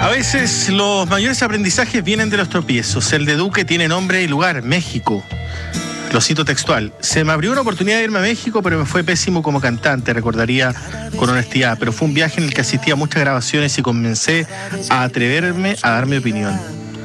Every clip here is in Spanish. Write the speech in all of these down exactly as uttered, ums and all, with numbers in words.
A veces los mayores aprendizajes vienen de los tropiezos. El de Duque tiene nombre y lugar, México. Lo cito textual: se me abrió una oportunidad de irme a México, pero me fue pésimo como cantante, recordaría con honestidad. Pero fue un viaje en el que asistí a muchas grabaciones y comencé a atreverme a dar mi opinión.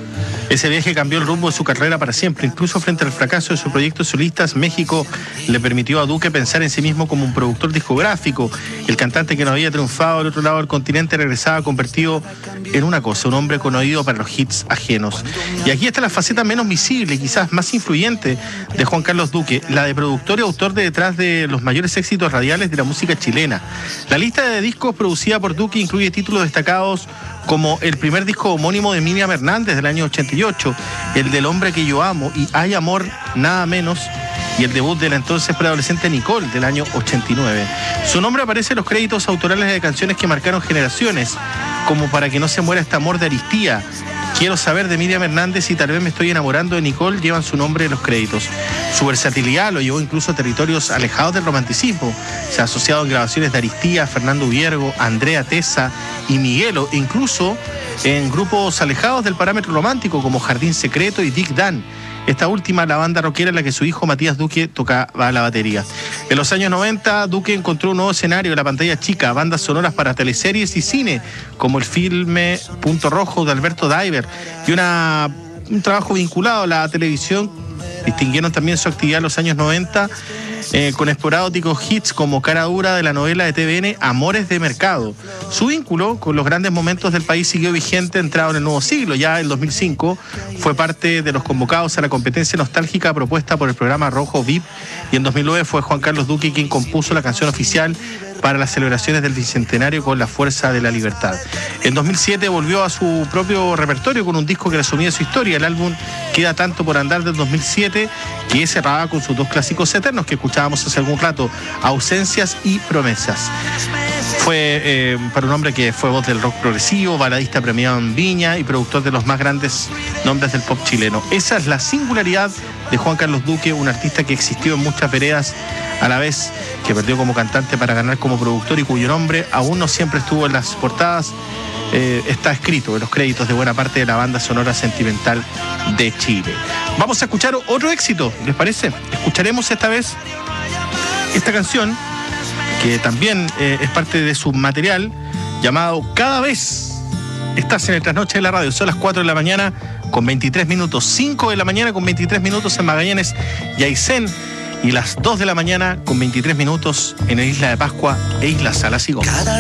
Ese viaje cambió el rumbo de su carrera para siempre. Incluso frente al fracaso de su proyecto solistas, México le permitió a Duque pensar en sí mismo como un productor discográfico. El cantante que no había triunfado al otro lado del continente regresaba convertido en una cosa, un hombre con oído para los hits ajenos. Y aquí está la faceta menos visible, quizás más influyente, de Juan Carlos Duque, la de productor y autor de detrás de los mayores éxitos radiales de la música chilena. La lista de discos producida por Duque incluye títulos destacados como el primer disco homónimo de Miriam Hernández del año ochenta y ocho, el del hombre que yo amo y Hay amor nada menos, y el debut de la entonces preadolescente Nicole del año ochenta y nueve. Su nombre aparece en los créditos autorales de canciones que marcaron generaciones, como Para que no se muera este amor de Aristía, Quiero saber de Miriam Hernández y Tal vez me estoy enamorando de Nicole llevan su nombre en los créditos. Su versatilidad lo llevó incluso a territorios alejados del romanticismo. Se ha asociado en grabaciones de Aristía, Fernando Viergo, Andrea Tesa y Miguelo, e incluso en grupos alejados del parámetro romántico como Jardín Secreto y Dick Dan. Esta última, la banda rockera en la que su hijo Matías Duque tocaba la batería. En los años noventa, Duque encontró un nuevo escenario en la pantalla chica, bandas sonoras para teleseries y cine, como el filme Punto Rojo de Alberto Diver, y una, un trabajo vinculado a la televisión. Distinguieron también su actividad en los años noventa eh, con esporádicos hits como Cara Dura de la novela de T V N Amores de Mercado. Su vínculo con los grandes momentos del país siguió vigente entrado en el nuevo siglo. Ya en dos mil cinco fue parte de los convocados a la competencia nostálgica propuesta por el programa Rojo V I P, y en dos mil nueve fue Juan Carlos Duque quien compuso la canción oficial para las celebraciones del Bicentenario con La Fuerza de la Libertad. En dos mil siete volvió a su propio repertorio con un disco que resumía su historia. El álbum Queda Tanto por Andar del dos mil siete, que cerraba con sus dos clásicos eternos que escuchábamos hace algún rato, Ausencias y Promesas. Fue eh, para un hombre que fue voz del rock progresivo, baladista premiado en Viña y productor de los más grandes nombres del pop chileno. Esa es la singularidad de Juan Carlos Duque, un artista que existió en muchas veredas a la vez, que perdió como cantante para ganar como productor y cuyo nombre aún no siempre estuvo en las portadas. Eh, está escrito en los créditos de buena parte de la banda sonora sentimental de Chile. Vamos a escuchar otro éxito, ¿les parece? Escucharemos esta vez esta canción, que también eh, es parte de su material, llamado Cada Vez. Estás en el Trasnoche de la Radio. Son las cuatro de la mañana con veintitrés minutos, cinco de la mañana con veintitrés minutos en Magallanes y Aysén, y las dos de la mañana con veintitrés minutos en el Isla de Pascua e Isla Salas y Gómez.